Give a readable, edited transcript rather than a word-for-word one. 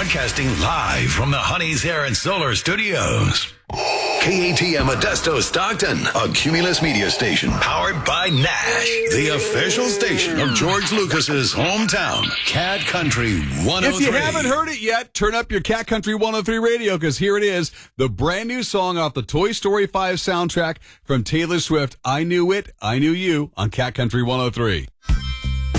Broadcasting live from the Honey's Hair and Solar Studios. KATM Modesto Stockton, a Cumulus media station powered by Nash, the official station of George Lucas's hometown, Cat Country 103. If you haven't heard it yet, turn up your Cat Country 103 radio, because here it is, the brand new song off the Toy Story 5 soundtrack from Taylor Swift, I Knew It, I Knew You, on Cat Country 103.